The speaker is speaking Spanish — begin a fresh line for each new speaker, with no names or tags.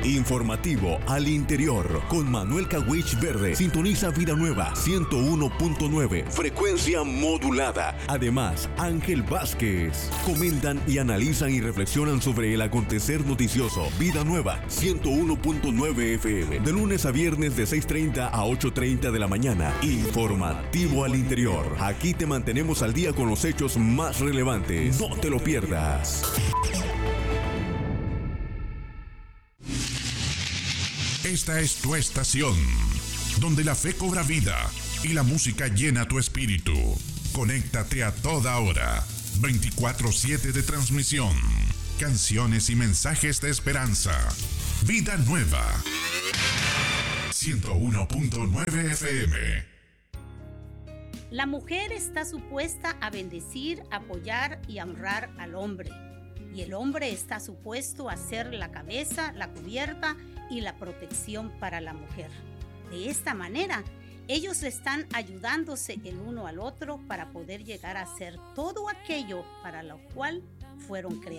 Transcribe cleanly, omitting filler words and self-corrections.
Informativo al interior con Manuel Cawich Verde. Sintoniza Vida Nueva 101.9, frecuencia modulada. Además, Ángel Vázquez. Comentan y analizan y reflexionan sobre el acontecer noticioso. Vida Nueva 101.9 FM. De lunes a viernes de 6:30 a 8:30 de la mañana. Informativo al interior. Aquí te mantenemos al día con los hechos más relevantes. No te lo pierdas.
Esta es tu estación, donde la fe cobra vida y la música llena tu espíritu. Conéctate a toda hora, 24/7 de transmisión, canciones y mensajes de esperanza. Vida Nueva, 101.9 FM.
La mujer está supuesta a bendecir, apoyar y honrar al hombre. Y el hombre está supuesto a ser la cabeza, la cubierta y la protección para la mujer. De esta manera, ellos están ayudándose el uno al otro para poder llegar a ser todo aquello para lo cual fueron creados.